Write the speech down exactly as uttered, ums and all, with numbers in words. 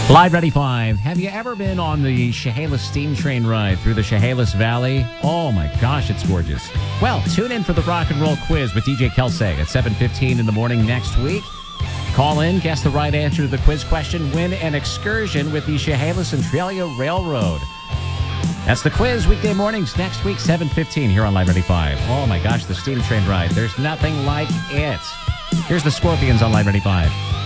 Live Ready five. Have you ever been on the Chehalis steam train ride through the Chehalis Valley? Oh my gosh, it's gorgeous. Well, tune in for the rock and roll quiz with D J Kelsey at seven fifteen in the morning next week. Call in, guess the right answer to the quiz question, win an excursion with the Chehalis Centralia Railroad. That's the quiz, weekday mornings next week, seven fifteen here on Live Ready five. Oh my gosh, the steam train ride. There's nothing like it. Here's the Scorpions on Live Ready five.